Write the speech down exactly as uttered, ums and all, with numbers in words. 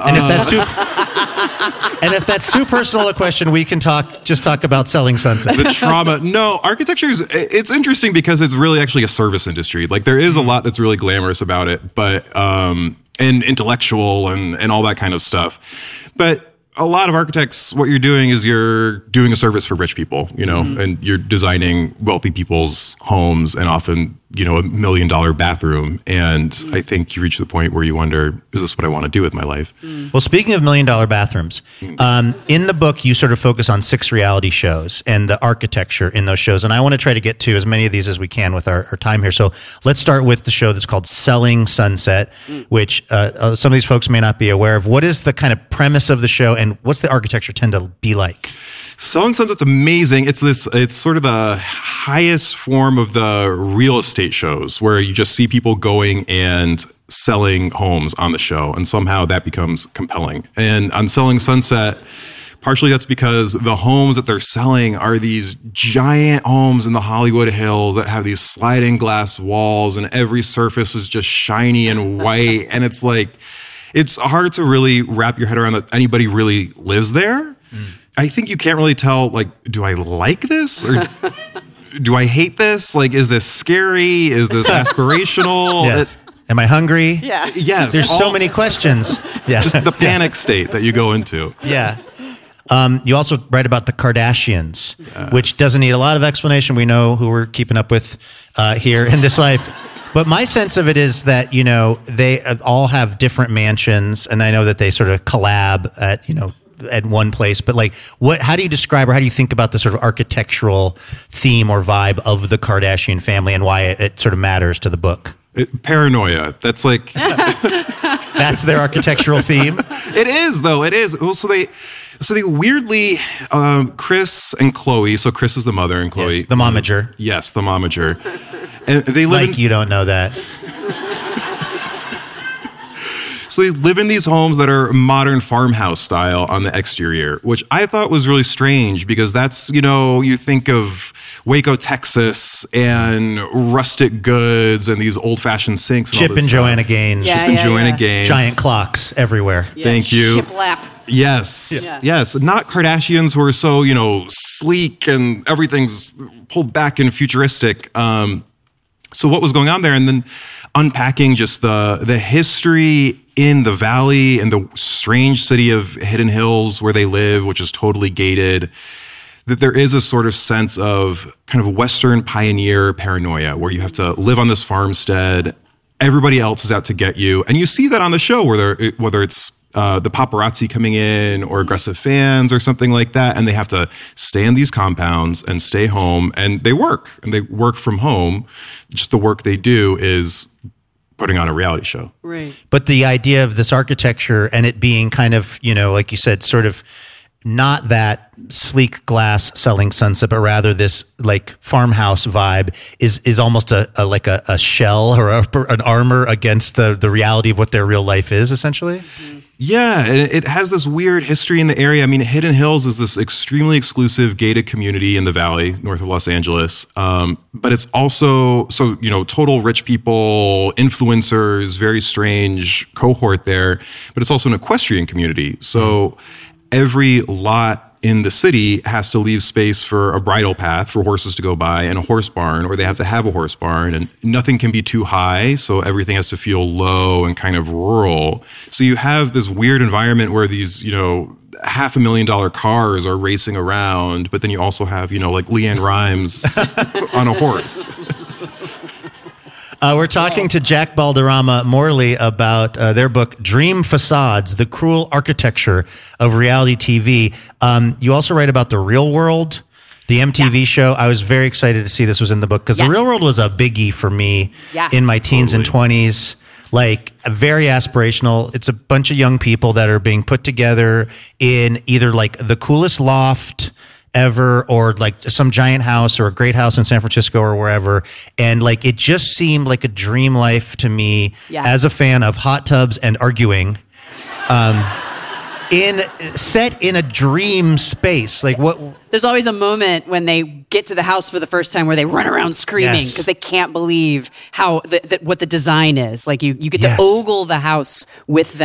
And if that's too, and if that's too personal a question, we can talk. Just talk about Selling Sunset. The trauma. No, architecture is. It's interesting because it's really actually a service industry. Like there is a lot that's really glamorous about it, but um, and intellectual and and all that kind of stuff, but. A lot of architects, what you're doing is you're doing a service for rich people, you know, mm-hmm. and you're designing wealthy people's homes and often, you know, a million dollar bathroom. And mm-hmm. I think you reach the point where you wonder, is this what I want to do with my life? Mm. Well, speaking of million dollar bathrooms, mm-hmm. um, in the book, you sort of focus on six reality shows and the architecture in those shows. And I want to try to get to as many of these as we can with our, our time here. So let's start with the show that's called Selling Sunset, mm. which uh, uh, some of these folks may not be aware of. What is the kind of premise of the show? And what's the architecture tend to be like? Selling Sunset's amazing. It's this. It's sort of the highest form of the real estate shows where you just see people going and selling homes on the show, and somehow that becomes compelling. And on Selling Sunset, partially that's because the homes that they're selling are these giant homes in the Hollywood Hills that have these sliding glass walls, and every surface is just shiny and white, and it's like. It's hard to really wrap your head around that anybody really lives there. Mm. I think you can't really tell, like, do I like this or do I hate this? Like, is this scary? Is this aspirational? Yes. It, Am I hungry? Yeah. Yes. There's all, so many questions. Yeah. Just the panic yeah. state that you go into. Yeah. Um, you also write about the Kardashians, yes. which doesn't need a lot of explanation. We know who we're keeping up with uh, here in this life. But my sense of it is that, you know, they all have different mansions, and I know that they sort of collab at, you know, at one place. But like, what? How do you describe or how do you think about the sort of architectural theme or vibe of the Kardashian family and why it, it sort of matters to the book? It, paranoia. That's like... That's their architectural theme? It is, though. It is. Well, so they... So they weirdly, um, Kris and Khloe, so Kris is the mother and Khloe. Yes, the momager. Yes, the momager. And they live like in, you don't know that. So they live in these homes that are modern farmhouse style on the exterior, which I thought was really strange because that's, you know, you think of Waco, Texas and rustic goods and these old-fashioned sinks. And Chip all this and stuff. Joanna Gaines. Yeah, Chip and yeah, Joanna yeah. Gaines. Giant clocks everywhere. Yeah, Thank you. Shiplap. Yes. Yeah. Yes. Not Kardashians who are so, you know, sleek and everything's pulled back and futuristic. Um, so what was going on there? And then unpacking just the the history in the valley and the strange city of Hidden Hills where they live, which is totally gated, that there is a sort of sense of kind of Western pioneer paranoia where you have to live on this farmstead. Everybody else is out to get you. And you see that on the show, where whether it's uh, the paparazzi coming in or aggressive fans or something like that. And they have to stay in these compounds and stay home. And they work. And they work from home. Just the work they do is putting on a reality show. Right. But the idea of this architecture and it being kind of, you know, like you said, sort of not that sleek glass Selling Sunset, but rather this like farmhouse vibe is is almost a, a like a, a shell or a, an armor against the the reality of what their real life is, essentially. Mm-hmm. Yeah, and it has this weird history in the area. I mean, Hidden Hills is this extremely exclusive gated community in the valley north of Los Angeles. Um, but it's also, so, you know, total rich people, influencers, very strange cohort there. But it's also an equestrian community. So every lot in the city has to leave space for a bridle path for horses to go by and a horse barn, or they have to have a horse barn, and nothing can be too high. So everything has to feel low and kind of rural. So you have this weird environment where these, you know, half a million dollar cars are racing around, but then you also have, you know, like Leanne Rimes on a horse. Uh, we're talking to Jack Balderrama Morley about uh, their book, Dream Facades, The Cruel Architecture of Reality T V. Um, you also write about The Real World, the M T V yeah. show. I was very excited to see this was in the book because yes. The Real World was a biggie for me yeah. in my teens totally. and twenties. Like, very aspirational. It's a bunch of young people that are being put together in either like the coolest loft ever, or like some giant house or a great house in San Francisco or wherever. And like, it just seemed like a dream life to me yeah. as a fan of hot tubs and arguing, um, in set in a dream space. Like what? There's always a moment when they get to the house for the first time where they run around screaming because yes. they can't believe how the, the, what the design is. Like you, you get yes. to ogle the house with them.